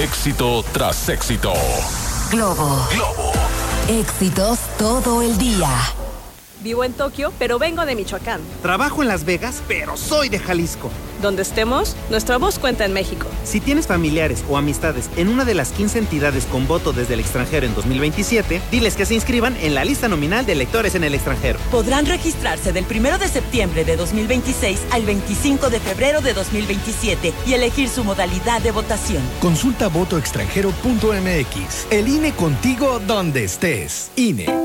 Éxito tras éxito. Globo. Éxitos todo el día. Vivo en Tokio, pero vengo de Michoacán. Trabajo en Las Vegas, pero soy de Jalisco. Donde estemos, nuestra voz cuenta en México. Si tienes familiares o amistades en una de las 15 entidades con voto desde el extranjero en 2027, diles que se inscriban en la lista nominal de electores en el extranjero. Podrán registrarse del 1 de septiembre de 2026 al 25 de febrero de 2027 y elegir su modalidad de votación. Consulta votoextranjero.mx. El INE contigo donde estés. INE.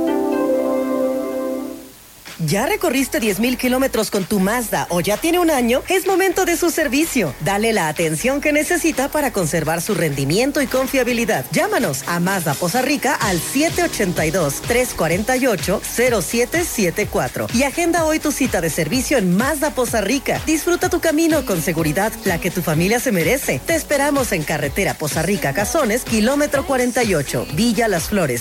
¿Ya recorriste 10,000 kilómetros con tu Mazda o ya tiene un año? Es momento de su servicio. Dale la atención que necesita para conservar su rendimiento y confiabilidad. Llámanos a Mazda Poza Rica al 782-348-0774 y agenda hoy tu cita de servicio en Mazda Poza Rica. Disfruta tu camino con seguridad, la que tu familia se merece. Te esperamos en carretera Poza Rica Cazones, kilómetro 48, Villa Las Flores.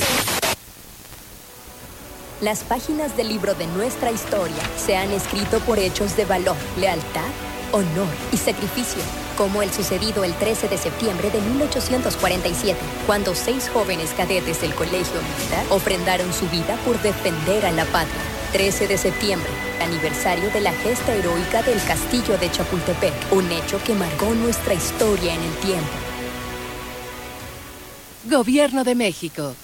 Las páginas del libro de nuestra historia se han escrito por hechos de valor, lealtad, honor y sacrificio, como el sucedido el 13 de septiembre de 1847, cuando 6 jóvenes cadetes del Colegio Militar ofrendaron su vida por defender a la patria. 13 de septiembre, aniversario de la gesta heroica del Castillo de Chapultepec, un hecho que marcó nuestra historia en el tiempo. Gobierno de México.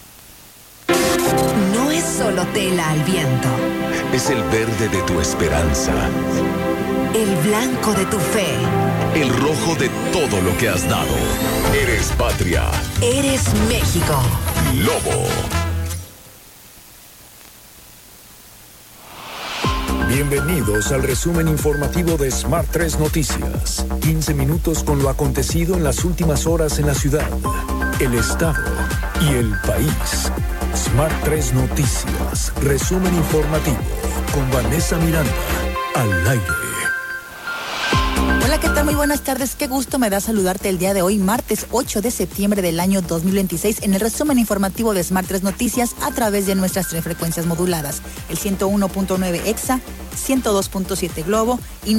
No es solo tela al viento. Es el verde de tu esperanza. El blanco de tu fe. El rojo de todo lo que has dado. Eres patria. Eres México. Lobo. Bienvenidos al resumen informativo de Smart 3 Noticias. 15 minutos con lo acontecido en las últimas horas en la ciudad, el estado y el país. Smart 3 Noticias, resumen informativo con Vanessa Miranda, al aire. Hola, ¿qué tal? Muy buenas tardes. Qué gusto me da saludarte el día de hoy, martes 8 de septiembre del año 2026, en el resumen informativo de Smart 3 Noticias a través de nuestras 3 frecuencias moduladas, el 101.9 EXA, 102.7 Globo y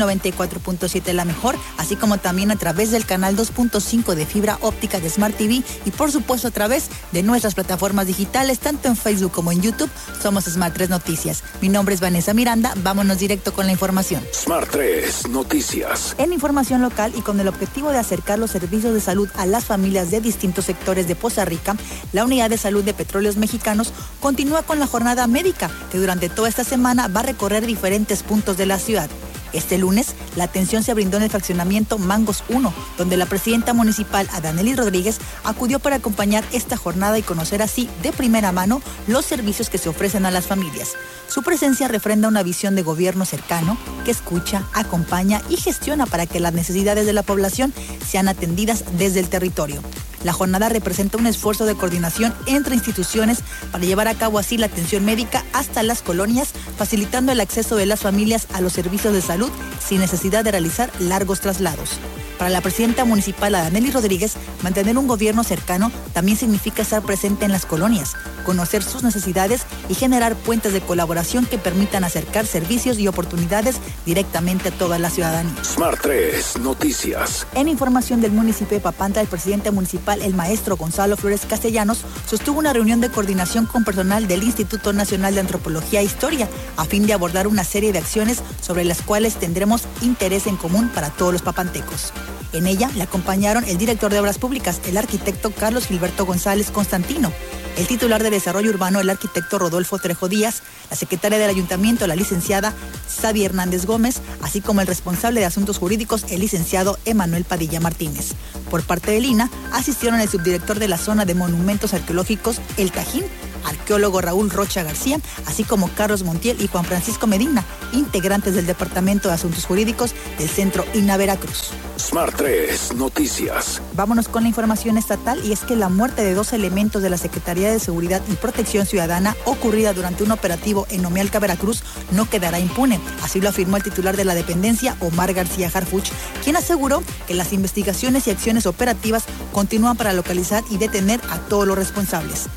94.7 La Mejor, así como también a través del canal 2.5 de fibra óptica de Smart TV y por supuesto a través de nuestras plataformas digitales, tanto en Facebook como en YouTube. Somos Smart 3 Noticias. Mi nombre es Vanessa Miranda. Vámonos directo con la información. Smart 3 Noticias. En información local y con el objetivo de acercar los servicios de salud a las familias de distintos sectores de Poza Rica, la Unidad de Salud de Petróleos Mexicanos continúa con la jornada médica que durante toda esta semana va a recorrer diferentes puntos de la ciudad. Este lunes, la atención se brindó en el fraccionamiento Mangos 1, donde la presidenta municipal, Adanelis Rodríguez, acudió para acompañar esta jornada y conocer así, de primera mano, los servicios que se ofrecen a las familias. Su presencia refrenda una visión de gobierno cercano, que escucha, acompaña y gestiona para que las necesidades de la población sean atendidas desde el territorio. La jornada representa un esfuerzo de coordinación entre instituciones para llevar a cabo así la atención médica hasta las colonias, facilitando el acceso de las familias a los servicios de salud sin necesidad de realizar largos traslados. Para la presidenta municipal Adanelis Rodríguez, mantener un gobierno cercano también significa estar presente en las colonias, conocer sus necesidades y generar puentes de colaboración que permitan acercar servicios y oportunidades directamente a toda la ciudadanía. Smart 3 Noticias. En información del municipio de Papantla, el presidente municipal, el maestro Gonzalo Flores Castellanos, sostuvo una reunión de coordinación con personal del Instituto Nacional de Antropología e Historia, a fin de abordar una serie de acciones sobre las cuales tendremos interés en común para todos los papantecos. En ella le acompañaron el director de Obras Públicas, el arquitecto Carlos Gilberto González Constantino, el titular de Desarrollo Urbano, el arquitecto Rodolfo Trejo Díaz, la secretaria del Ayuntamiento, la licenciada Sabi Hernández Gómez, así como el responsable de Asuntos Jurídicos, el licenciado Emanuel Padilla Martínez. Por parte del INAH, asistieron el subdirector de la zona de Monumentos Arqueológicos, El Tajín, arqueólogo Raúl Rocha García, así como Carlos Montiel y Juan Francisco Medina, integrantes del Departamento de Asuntos Jurídicos del Centro INAH Veracruz. Smart 3 Noticias. Vámonos con la información estatal, y es que la muerte de 2 elementos de la Secretaría de Seguridad y Protección Ciudadana ocurrida durante un operativo en Omealca, Veracruz, no quedará impune. Así lo afirmó el titular de la dependencia, Omar García Harfuch, quien aseguró que las investigaciones y acciones operativas continúan para localizar y detener a todos los responsables.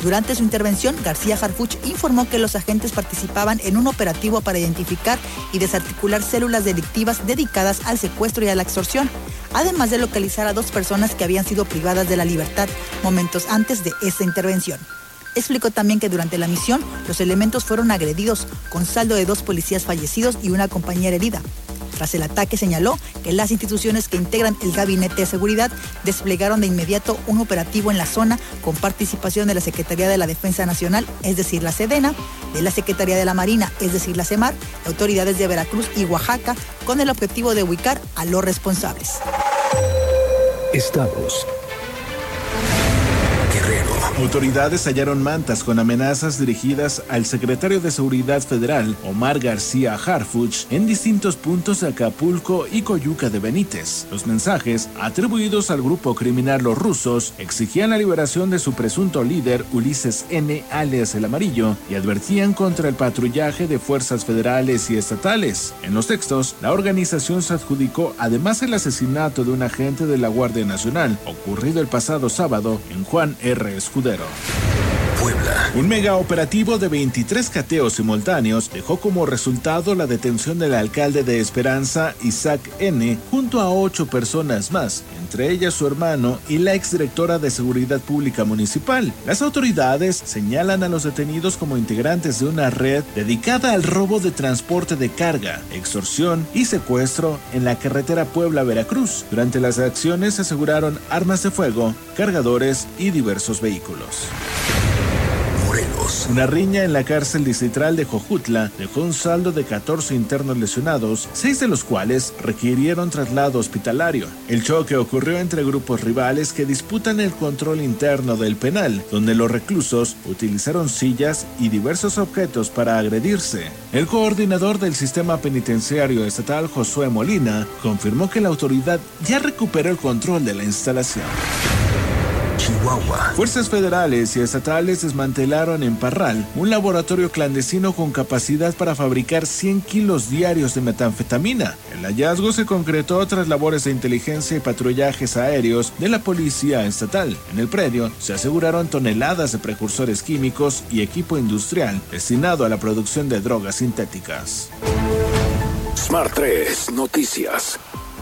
Durante su intervención, García Harfuch informó que los agentes participaban en un operativo para identificar y desarticular células delictivas dedicadas al secuestro y a la extorsión, además de localizar a 2 personas que habían sido privadas de la libertad momentos antes de esta intervención. Explicó también que durante la misión los elementos fueron agredidos, con saldo de 2 policías fallecidos y una compañera herida. Tras el ataque señaló que las instituciones que integran el Gabinete de Seguridad desplegaron de inmediato un operativo en la zona con participación de la Secretaría de la Defensa Nacional, es decir, la Sedena, de la Secretaría de la Marina, es decir, la Semar, de autoridades de Veracruz y Oaxaca, con el objetivo de ubicar a los responsables. Estados. Autoridades hallaron mantas con amenazas dirigidas al secretario de Seguridad Federal, Omar García Harfuch, en distintos puntos de Acapulco y Coyuca de Benítez. Los mensajes, atribuidos al grupo criminal Los Rusos, exigían la liberación de su presunto líder, Ulises N., alias El Amarillo, y advertían contra el patrullaje de fuerzas federales y estatales. En los textos, la organización se adjudicó además el asesinato de un agente de la Guardia Nacional, ocurrido el pasado sábado en Juan R. Escudero. Puebla. Un mega operativo de 23 cateos simultáneos dejó como resultado la detención del alcalde de Esperanza, Isaac N., junto a 8 personas más, entre ellas su hermano y la exdirectora de Seguridad Pública Municipal. Las autoridades señalan a los detenidos como integrantes de una red dedicada al robo de transporte de carga, extorsión y secuestro en la carretera Puebla-Veracruz. Durante las acciones se aseguraron armas de fuego, cargadores y diversos vehículos. Una riña en la cárcel distrital de Jojutla dejó un saldo de 14 internos lesionados, 6 de los cuales requirieron traslado hospitalario. El choque ocurrió entre grupos rivales que disputan el control interno del penal, donde los reclusos utilizaron sillas y diversos objetos para agredirse. El coordinador del sistema penitenciario estatal, Josué Molina, confirmó que la autoridad ya recuperó el control de la instalación. Chihuahua. Fuerzas federales y estatales desmantelaron en Parral un laboratorio clandestino con capacidad para fabricar 100 kilos diarios de metanfetamina. El hallazgo se concretó tras labores de inteligencia y patrullajes aéreos de la policía estatal. En el predio se aseguraron toneladas de precursores químicos y equipo industrial destinado a la producción de drogas sintéticas. Smart 3 Noticias.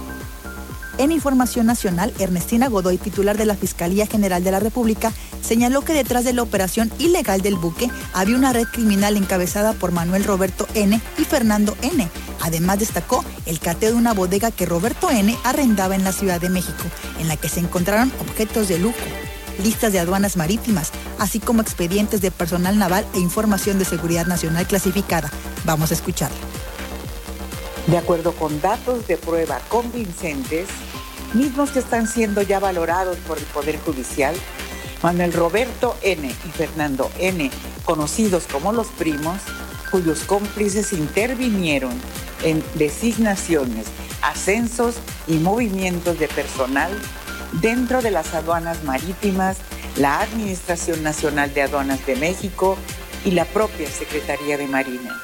En información nacional, Ernestina Godoy, titular de la Fiscalía General de la República, señaló que detrás de la operación ilegal del buque había una red criminal encabezada por Manuel Roberto N. y Fernando N. Además destacó el cateo de una bodega que Roberto N. arrendaba en la Ciudad de México, en la que se encontraron objetos de lujo, listas de aduanas marítimas, así como expedientes de personal naval e información de seguridad nacional clasificada. Vamos a escucharla. De acuerdo con datos de prueba convincentes, mismos que están siendo ya valorados por el Poder Judicial, Manuel Roberto N. y Fernando N., conocidos como los primos, cuyos cómplices intervinieron en designaciones, ascensos y movimientos de personal dentro de las aduanas marítimas, la Administración Nacional de Aduanas de México y la propia Secretaría de Marina.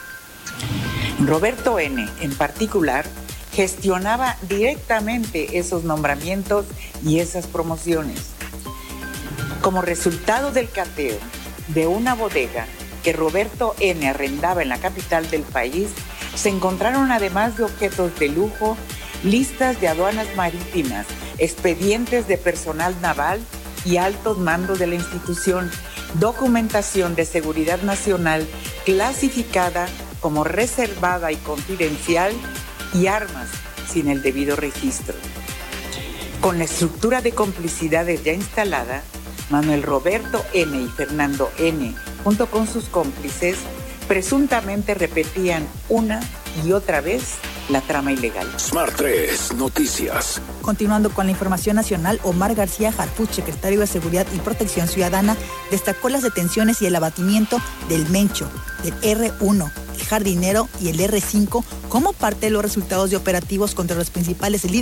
Roberto N., en particular, gestionaba directamente esos nombramientos y esas promociones. Como resultado del cateo de una bodega que Roberto N. arrendaba en la capital del país, se encontraron además de objetos de lujo, listas de aduanas marítimas, expedientes de personal naval y altos mandos de la institución, documentación de seguridad nacional clasificada como reservada y confidencial y armas sin el debido registro. Con la estructura de complicidades ya instalada, Manuel Roberto N. y Fernando N., junto con sus cómplices, presuntamente repetían una y otra vez la trama ilegal. Smart 3 Noticias. Continuando con la información nacional, Omar García Harfuch, secretario de Seguridad y Protección Ciudadana, destacó las detenciones y el abatimiento del Mencho, del R1, el Jardinero y el R5 como parte de los resultados de operativos contra los principales líderes